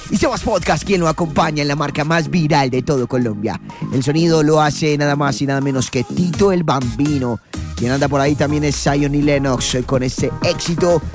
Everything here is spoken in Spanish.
Y Sebas Podcast, quien lo acompaña en la marca más viral de todo Colombia. El sonido lo hace nada más y nada menos que Tito el Bambino. Quien anda por ahí también es Zion y Lennox con este éxito